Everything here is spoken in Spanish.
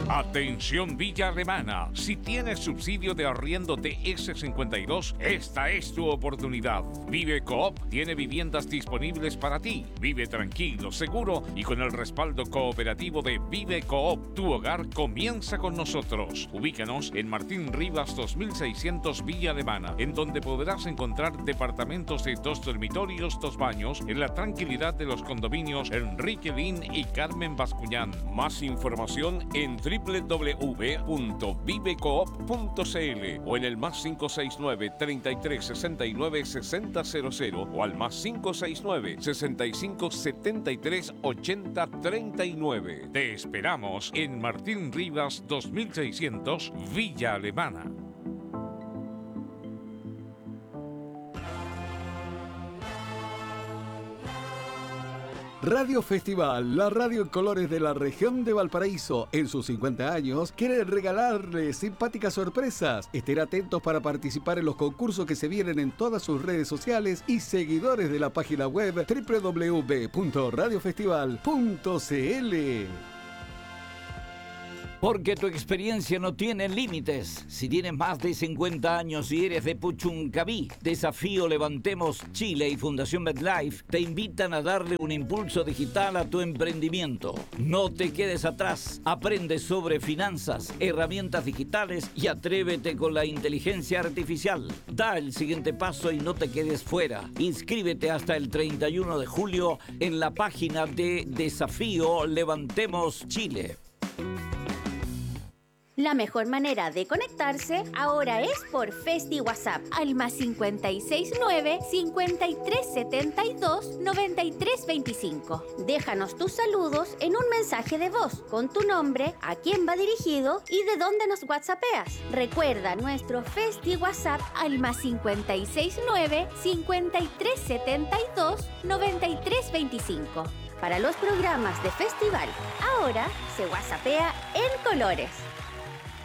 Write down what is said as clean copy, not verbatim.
Atención Villa Alemana, si tienes subsidio de arriendo de S52, esta es tu oportunidad. Vive Coop tiene viviendas disponibles para ti. Vive tranquilo, seguro y con el respaldo cooperativo de Vive Coop. Tu hogar comienza con nosotros. Ubícanos en Martín Rivas 2600 Villa Alemana, en donde podrás encontrar departamentos de 2 dormitorios, 2 baños, en la tranquilidad de los condominios Enrique Lin y Carmen Bascuñán. Más información en www.vivecoop.cl o en el más 569 33 69 6000 o al más 569 65 73 80 39. Te esperamos en Martín Rivas 2600 Villa Alemana. Radio Festival, la radio en colores de la región de Valparaíso, en sus 50 años, quiere regalarles simpáticas sorpresas. Estén atentos para participar en los concursos que se vienen en todas sus redes sociales y seguidores de la página web www.radiofestival.cl. Porque tu experiencia no tiene límites. Si tienes más de 50 años y eres de Puchuncaví, Desafío Levantemos Chile y Fundación MedLife te invitan a darle un impulso digital a tu emprendimiento. No te quedes atrás. Aprende sobre finanzas, herramientas digitales y atrévete con la inteligencia artificial. Da el siguiente paso y no te quedes fuera. Inscríbete hasta el 31 de julio en la página de Desafío Levantemos Chile. La mejor manera de conectarse ahora es por Festi WhatsApp al más 569 5372 9325. Déjanos tus saludos en un mensaje de voz con tu nombre, a quién va dirigido y de dónde nos whatsappeas. Recuerda nuestro Festi WhatsApp al más 569 5372 9325. Para los programas de festival, ahora se whatsappea en colores.